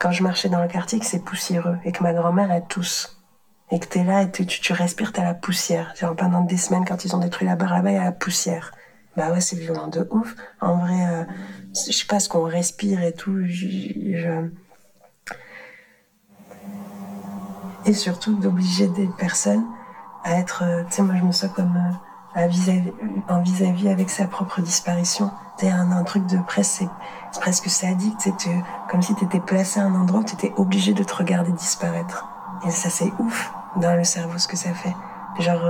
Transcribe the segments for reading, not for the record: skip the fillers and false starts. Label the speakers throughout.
Speaker 1: quand je marchais dans le quartier, que c'est poussiéreux et que ma grand-mère, elle tousse. Et que t'es là et tu respires, t'as la poussière. Genre pendant des semaines, quand ils ont détruit la barre là-bas, il y a la poussière. Bah ouais, c'est violent de ouf. En vrai, je sais pas ce qu'on respire et tout. Et surtout d'obliger des personnes à être... tu sais, moi je me sens comme en vis-à-vis avec sa propre disparition. T'es un truc de presse, c'est presque sadique. Comme si t'étais placé à un endroit où t'étais obligé de te regarder disparaître. Et ça, c'est ouf dans le cerveau ce que ça fait. Genre,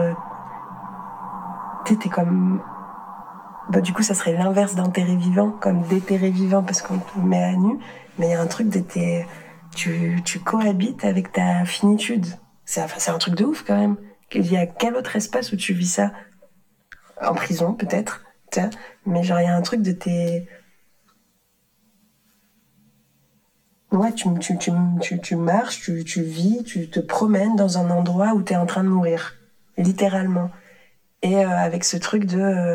Speaker 1: t'es comme... Bah, du coup, ça serait l'inverse d'enterrer vivant, comme déterrer vivant parce qu'on te met à nu. Mais il y a un truc tu cohabites avec ta finitude. C'est un truc de ouf quand même. Il y a quel autre espace où tu vis ça? En prison, peut-être. Tiens. Mais genre, il y a un truc de tes... Ouais, tu marches, tu vis, tu te promènes dans un endroit où t'es en train de mourir. Littéralement. Et avec ce truc de...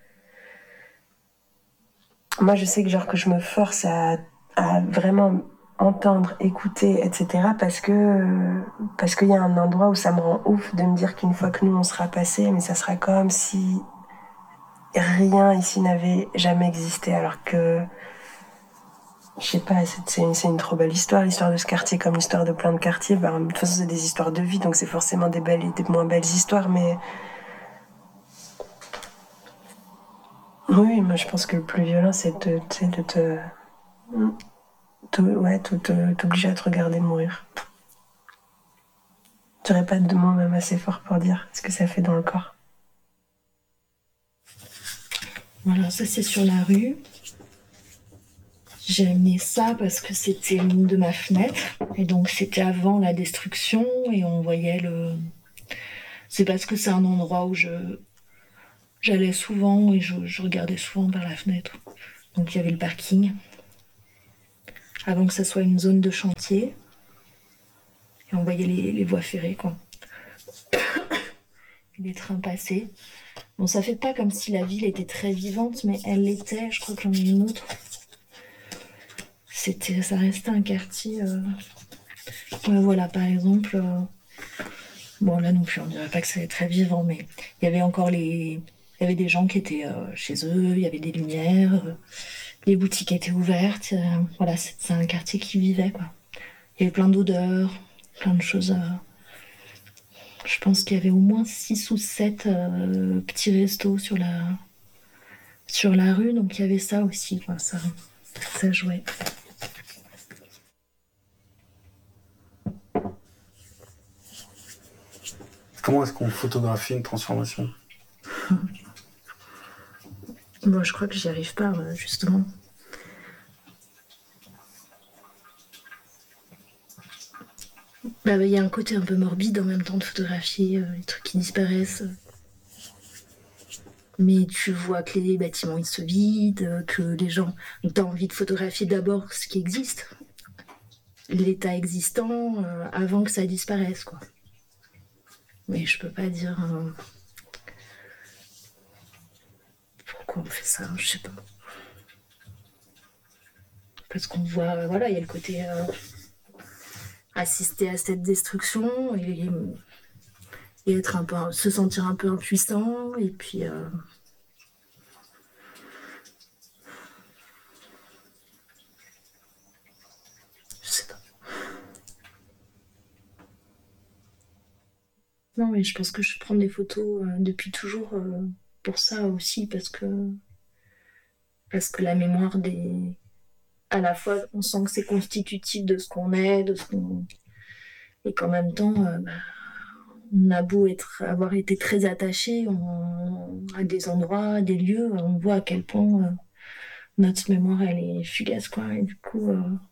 Speaker 1: moi, je sais que genre que je me force à vraiment entendre, écouter, etc. parce qu'il y a un endroit où ça me rend ouf de me dire qu'une fois que nous, on sera passé, mais ça sera comme si rien ici n'avait jamais existé, alors que... Je sais pas, c'est une trop belle histoire, l'histoire de ce quartier comme l'histoire de plein de quartiers. Bah, de toute façon, c'est des histoires de vie, donc c'est forcément des belles et des moins belles histoires, mais... Oui, moi je pense que le plus violent, c'est de t'obliger à te regarder mourir. J'aurais pas de mots même assez fort pour dire ce que ça fait dans le corps.
Speaker 2: Voilà, ça c'est sur la rue. J'ai amené ça parce que c'était une de ma fenêtre. Et donc c'était avant la destruction et on voyait le... C'est parce que c'est un endroit où j'allais souvent et je regardais souvent par la fenêtre. Donc il y avait le parking. Avant que ça soit une zone de chantier. Et on voyait les voies ferrées, quoi. Les trains passaient. Bon, ça fait pas comme si la ville était très vivante, mais elle l'était. Je crois que j'en ai une autre. Ça restait un quartier. Ouais, voilà, par exemple. Bon, là non plus, on dirait pas que c'est très vivant, mais il y avait encore il y avait des gens qui étaient chez eux, il y avait des lumières, les boutiques étaient ouvertes. Voilà, c'est un quartier qui vivait, quoi. Il y avait plein d'odeurs, plein de choses. Je pense qu'il y avait au moins 6 ou 7 petits restos sur la rue, donc il y avait ça aussi, quoi. Ça jouait.
Speaker 3: Comment est-ce qu'on photographie une transformation?
Speaker 2: Bon, je crois que j'y arrive pas, justement. Bah, il y a un côté un peu morbide en même temps de photographier les trucs qui disparaissent. Mais tu vois que les bâtiments ils se vident, que les gens. Donc, t'as envie de photographier d'abord ce qui existe, l'état existant, avant que ça disparaisse, quoi. Mais je peux pas dire pourquoi on fait ça, je sais pas. Parce qu'on voit, voilà, il y a le côté assister à cette destruction et être un peu, se sentir un peu impuissant, et puis je sais pas. Non, mais je pense que je prends des photos depuis toujours pour ça aussi, parce que la mémoire des... À la fois, on sent que c'est constitutif de ce qu'on est, de ce qu'on... Et qu'en même temps, bah, on a beau avoir été très attaché à des endroits, à des lieux, on voit à quel point notre mémoire, elle est fugace, quoi. Et du coup,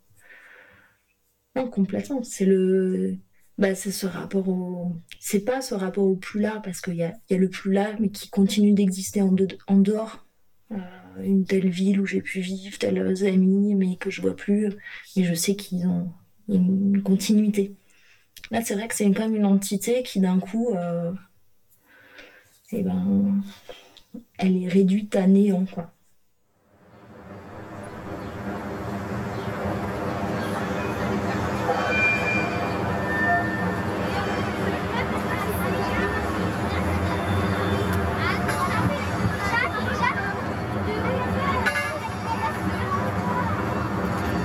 Speaker 2: non, complètement. Bah, c'est ce rapport au... C'est pas ce rapport au plus là, parce qu'il y a le plus là, mais qui continue d'exister en dehors. Une telle ville où j'ai pu vivre, tels amis, mais que je vois plus. Mais je sais qu'ils ont une continuité. Là, c'est vrai que c'est quand même une entité qui, d'un coup, eh ben, elle est réduite à néant, quoi.